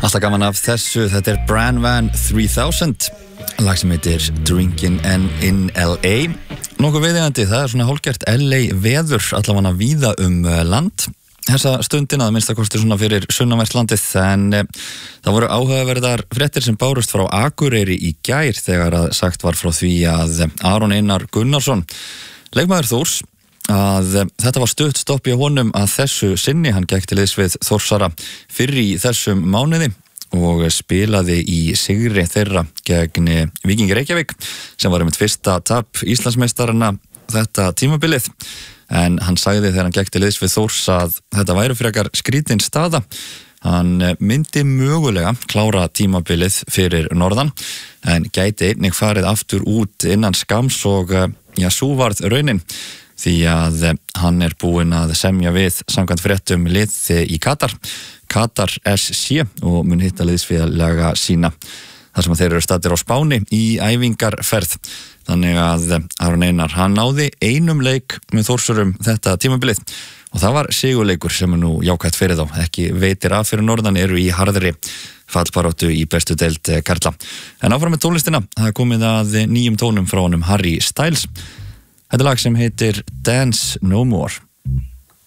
Alltaf gaman af þessu, þetta Bran Van 3000, lag sem heitir Drinking in LA. Nokkuð viðeigandi, það svona hálfgert LA veður, allavega víða land. Þessa stundina, það minnst að kosti svona fyrir sunnanvert landið, en það voru áhugaverðar fréttir sem bárust frá Akureyri í gær þegar að sagt var frá því að Aron Einar Gunnarsson, leikmaður Þórs, að þetta var stutt stopp í honum að þessu sinni. Hann gekk til liðs við Þórsara fyrr í þessum mánuði og spilaði í sigri þeirra gegn Víkingi Reykjavík sem var einmitt fyrsta tap Íslandsmeistarana þetta tímabilið. En hann sagði þegar hann gekk til liðs við Þórs að þetta væri frekar skrítin staða. Hann myndi mögulega klára tímabilið fyrir norðan en gæti einnig farið aftur út innan skams og sú varð raunin. Því að hann búinn að semja við samkvæmt fréttum lið í Katar SC og mun hitta liðsfélaga sína þar sem þeir eru staddir á Spáni í æfingarferð. Þannig að Aron Einar, hann náði einum leik með Þórsurum þetta tímabilið og það var sigurleikur sem nú jákvætt fyrir þá. Ekki veitir af fyrir norðan, eru í harðri fallbaráttu í bestu deild karla. En áfram með tónlistina, það komið að nýjum tónum frá honum Harry Styles. Þetta lag sem heitir Dance No More.